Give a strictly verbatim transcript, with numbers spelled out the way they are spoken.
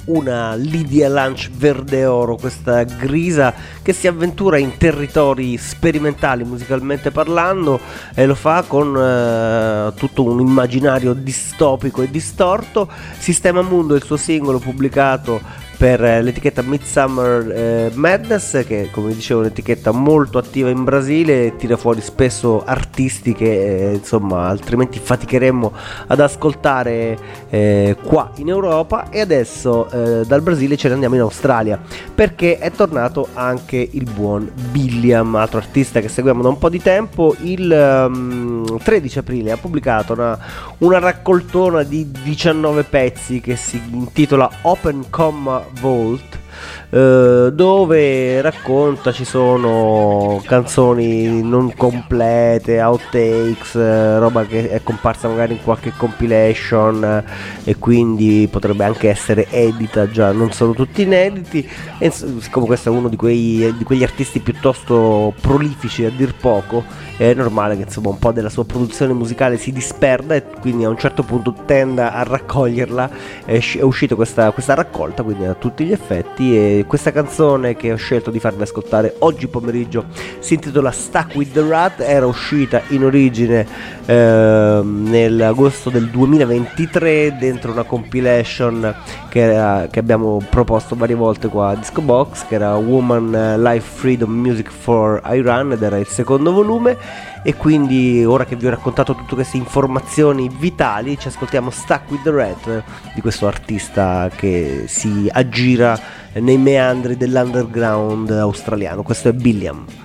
una Lydia Lunch verde oro, questa grisa che si avventura in territori sperimentali musicalmente parlando e lo fa con eh, tutto un immaginario distopico e distorto. Sistema Mundo è il suo singolo pubblicato per l'etichetta Midsummer eh, Madness, che come dicevo è un'etichetta molto attiva in Brasile, tira fuori spesso artisti che eh, insomma altrimenti faticheremmo ad ascoltare eh, qua in Europa. E adesso eh, dal Brasile ce ne andiamo in Australia, perché è tornato anche il buon Billiam, altro artista che seguiamo da un po' di tempo. Il um, tredici aprile ha pubblicato una, una raccoltona di diciannove pezzi che si intitola Open Comma Vault, eh, dove racconta, ci sono canzoni non complete, outtakes, eh, roba che è comparsa magari in qualche compilation eh, e quindi potrebbe anche essere edita, già non sono tutti inediti. E siccome questo è uno di, quei, di quegli artisti piuttosto prolifici a dir poco, è normale che insomma un po' della sua produzione musicale si disperda e quindi a un certo punto tenda a raccoglierla. È, è uscita questa, questa raccolta, quindi a tutti gli effetti, e questa canzone che ho scelto di farvi ascoltare oggi pomeriggio si intitola Stuck with the Rat. Era uscita in origine eh, nell'agosto del duemilaventitré dentro una compilation che, era, che abbiamo proposto varie volte qua a Disco Box, che era Woman Life Freedom Music for Iran, ed era il secondo volume. E quindi ora che vi ho raccontato tutte queste informazioni vitali, ci ascoltiamo Stuck with the Rat di questo artista che si aggira nei meandri dell'underground australiano. Questo è Billiam.